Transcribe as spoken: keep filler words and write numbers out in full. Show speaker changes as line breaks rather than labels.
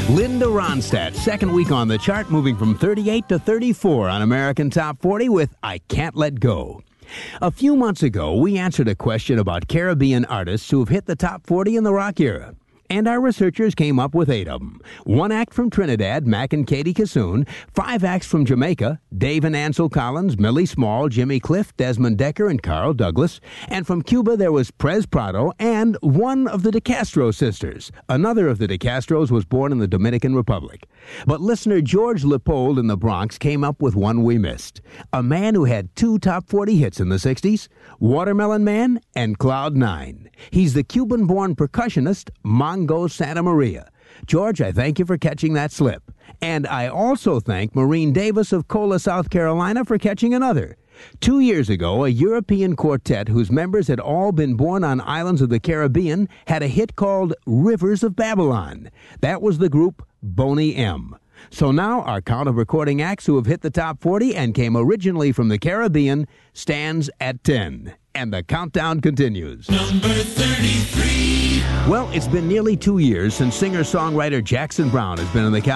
Linda Ronstadt, second week on the chart, moving from thirty-eight to thirty-four on American Top forty with I Can't Let Go. A few months ago, we answered a question about Caribbean artists who have hit the top forty in the rock era. And our researchers came up with eight of them. One act from Trinidad, Mac and Katie Kassoon. Five acts from Jamaica, Dave and Ansel Collins, Millie Small, Jimmy Cliff, Desmond Decker, and Carl Douglas. And from Cuba, there was Prez Prado and one of the De Castro sisters. Another of the De Castros was born in the Dominican Republic. But listener George Leopold in the Bronx came up with one we missed. A man who had two top forty hits in the sixties, Watermelon Man and Cloud Nine. He's the Cuban-born percussionist, Mongo Santa Maria. George, I thank you for catching that slip. And I also thank Maureen Davis of Cola, South Carolina, for catching another. Two years ago, a European quartet whose members had all been born on islands of the Caribbean had a hit called Rivers of Babylon. That was the group Boney M. So now our count of recording acts who have hit the top forty and came originally from the Caribbean stands at ten. And the countdown continues.
Number thirty-three.
Well, it's been nearly two years since singer-songwriter Jackson Browne has been in the countdown.